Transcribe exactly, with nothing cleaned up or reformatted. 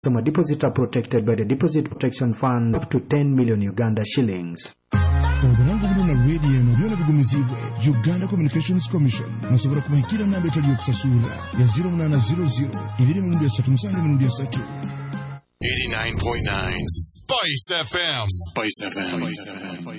Customer deposits are protected by the Deposit Protection Fund up to ten million Uganda shillings. Obulango buluna radio no byona bigumizibwe Uganda Communications Commission musobora kumahikira namba etali yokusasula ya zero nine zero zero ibiri mu three musange mu three eighty-nine point nine Spice F M. Spice F M.